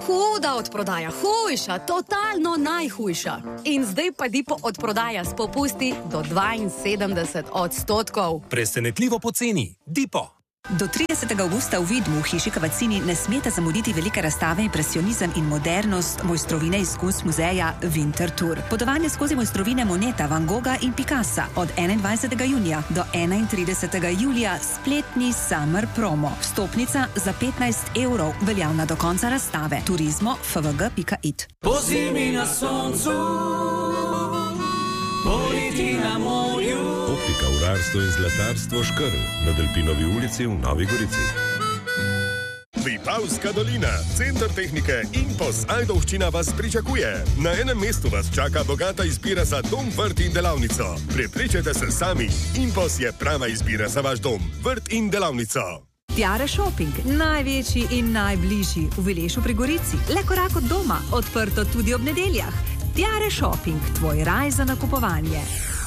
Huda odprodaja, hujša, totalno najhujša. In zdaj pa Dipo odprodaja s popusti do 72%. Presenetljivo poceni. Dipo. Do 30. avgusta v Vidmu v hiši Kavacini ne smete zamuditi velike razstave Impresionizem in modernost mojstrovine iz Kunstmuzeja Winter Tour. Potovanje skozi mojstrovine Moneta, Van Gogha in Picassa od 21. junija do 31. julija spletni Summer Promo. Vstopnica za 15 €, veljavna do konca razstave. Turizmo fvg.it. Po zimi na soncu, poleti na morju. Optika, urarstvo in zlatarstvo Škrl na Delpinovi ulici v Novi Gorici. Vipavska dolina, center tehnike Impos Ajdovščina vas pričakuje. Na enem mestu vas čaka bogata izbira za dom, vrt in delavnico. Prepričajte se sami, Impos je prava izbira za vaš dom, vrt in delavnico. Tiare Shopping, največji in najbližji v Vilešu pri Gorici. Le korak od doma, odprto tudi ob nedeljah. Tiare Shopping, tvoj raj za nakupovanje.